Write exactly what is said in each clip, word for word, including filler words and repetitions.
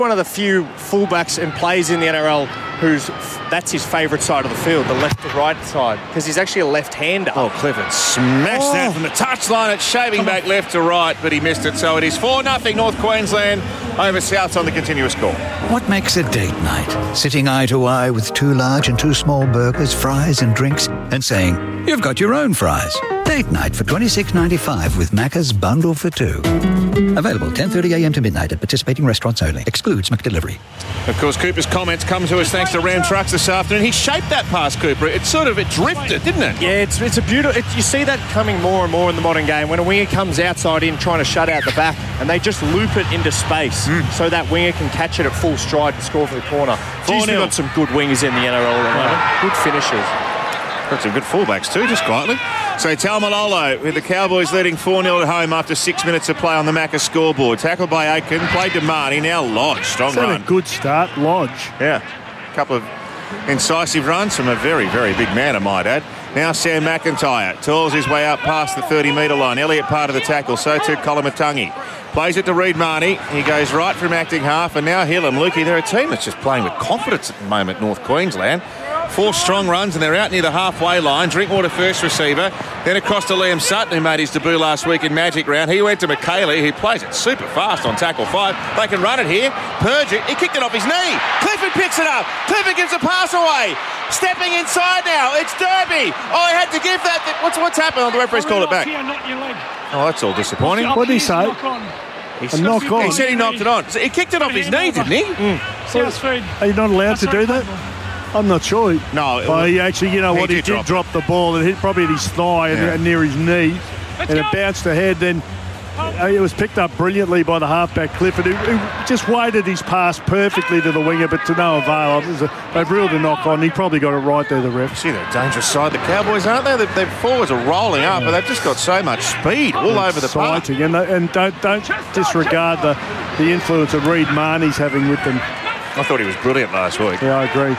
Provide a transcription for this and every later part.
One of the few fullbacks and players in the N R L who's that's his favourite side of the field, the left to right side, because he's actually a left-hander. Oh, Clifford smashed oh. that from the touchline. It's shaving back left to right, but he missed it. So it is four nothing North Queensland over Souths on the continuous score. What makes a date night? Sitting eye to eye with two large and two small burgers, fries and drinks, and saying, you've got your own fries. Date night for twenty-six ninety-five with Macca's Bundle for Two. Available ten thirty a m to midnight at participating restaurants only. Excludes McDelivery. Of course, Cooper's comments come to us thanks to Ram Trucks this afternoon. He shaped that pass, Cooper. It sort of, it drifted, didn't it? Yeah, it's it's a beautiful... It, you see that coming more and more in the modern game when a winger comes outside in trying to shut out the back and they just loop it into space mm. so that winger can catch it at full stride and score for the corner. Geez, we've got some good wingers in the N R L at the moment. Good finishers. Got some good fullbacks too, just quietly. So Taumalolo with the Cowboys leading four nil at home after six minutes of play on the Macca scoreboard. Tackled by Aiken, played to Marnie, now Lodge. Strong That's run. a good start, Lodge. Yeah, a couple of incisive runs from a very, very big man, I might add. Now Sam McIntyre toils his way up past the thirty metre line. Elliott part of the tackle, so too Kolomatangi. Plays it to Reid Marnie. He goes right from acting half, and now Hillam. Lukey, they're a team that's just playing with confidence at the moment, North Queensland. Four strong runs, and they're out near the halfway line. Drinkwater first receiver. Then across to Liam Sutton, who made his debut last week in Magic Round. He went to McKaylee, who plays it super fast on tackle five. They can run it here. Purge it. He kicked it off his knee. Clifford picks it up. Clifford gives a pass away. Stepping inside now. It's Derby. Oh, I had to give that. What's what's happened? Oh, the referee's called it back. Oh, that's all disappointing. What did he say? He, a knock on. He said he knocked it on. He kicked it off his knee, didn't he? Mm. Are you not allowed to do that? I'm not sure. No. It well, he actually, you know he what, he did did drop, drop the ball. It hit probably at his thigh yeah. and, and near his knee. Let's and go. It bounced ahead. Then uh, it was picked up brilliantly by the halfback Clifford, who, who just weighted his pass perfectly to the winger, but to no avail. A, they've reeled a knock on. He probably got it right there, the ref. See, they're a dangerous side, the Cowboys, aren't they? Their, their forwards are rolling up, yeah. but they've just got so much speed all it's over the park. And, and don't, don't disregard the, the influence of Reid Marnie's having with them. I thought he was brilliant last week. Yeah, I agree.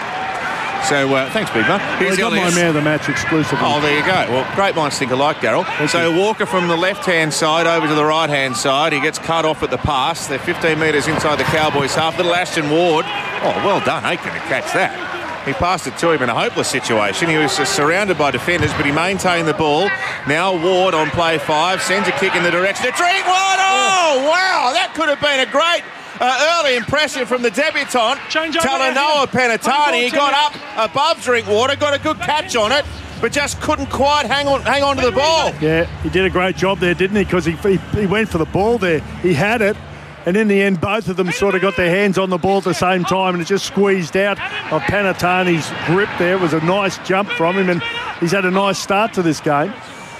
So, uh, thanks, Big Man. Here's well, got my man of the match exclusively. Oh, there you go. Well, great minds think alike, Daryl. So, you. Walker from the left-hand side over to the right-hand side. He gets cut off at the pass. They're fifteen metres inside the Cowboys' half. Little Ashton Ward. Oh, well done, Aiken, to catch that. He passed it to him in a hopeless situation. He was uh, surrounded by defenders, but he maintained the ball. Now Ward on play five. Sends a kick in the direction of Drinkwater. Oh, wow. That could have been a great... Uh, early impression from the debutant, Talanoa Penatani. He got up above Drinkwater, got a good catch on it, but just couldn't quite hang on hang on to the ball. Yeah, he did a great job there, didn't he? Because he, he, he went for the ball there. He had it, and in the end, both of them sort of got their hands on the ball at the same time, and it just squeezed out of Penatani's grip there. It was a nice jump from him, and he's had a nice start to this game.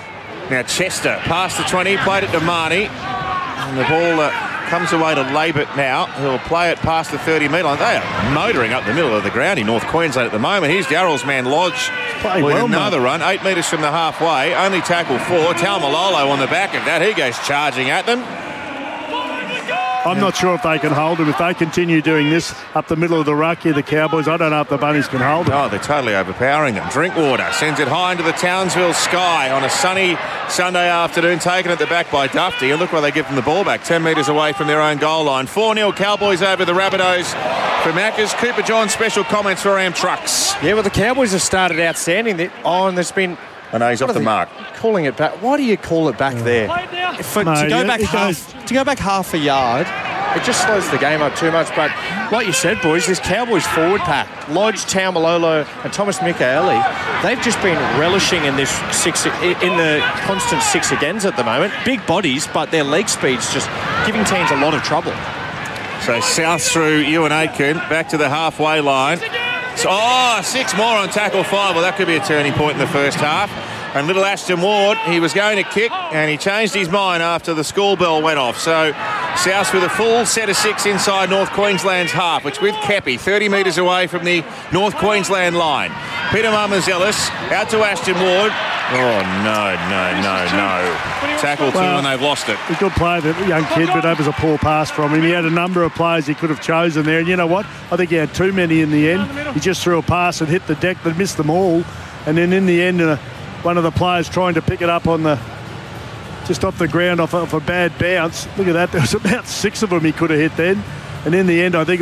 Now Chester past the twenty, played it to Marnie, and the ball... Uh, comes away to Labert now. He'll play it past the thirty metre line. They are motoring up the middle of the ground in North Queensland at the moment. Here's Darrell's man Lodge with well, another mate. run. Eight metres from the halfway. Only tackle four. Taumalolo on the back of that. He goes charging at them. I'm not sure if they can hold him. If they continue doing this up the middle of the ruck here, the Cowboys, I don't know if the Bunnies can hold him. Oh, they're totally overpowering them. Drinkwater sends it high into the Townsville sky on a sunny Sunday afternoon, taken at the back by Dufty. And look where they give them the ball back, ten metres away from their own goal line. four nil Cowboys over the Rabbitohs for Macca's. Cooper John, special comments for Ram Trucks. Yeah, well, the Cowboys have started outstanding. Oh, and there's been... I know he's off the mark. Calling it back. Why do you call it back there? For, no, to go yeah, back half, goes... to go back half a yard, it just slows the game up too much. But like you said, boys, this Cowboys forward pack, Lodge, Taumalolo, and Thomas Mikaeli, they've just been relishing in this six in the constant six agains at the moment. Big bodies, but their leg speed's just giving teams a lot of trouble. So South through Ewan Aitken, back to the halfway line. So, oh, six more on tackle five. Well, that could be a turning point in the first half. And little Ashton Ward, he was going to kick, and he changed his mind after the school bell went off. So South with a full set of six inside North Queensland's half, which with Kepi, thirty metres away from the North Queensland line. Peter Marmazelis out to Ashton Ward. Oh, no, no, no, no. Tackle two, well, and they've lost it. He could play the young kid, but that was a poor pass from him. He had a number of players he could have chosen there, and you know what? I think he had too many in the end. He just threw a pass and hit the deck, but missed them all. And then in the end, uh, one of the players trying to pick it up on the just off the ground off, off a bad bounce. Look at that. There was about six of them he could have hit then. And in the end, I think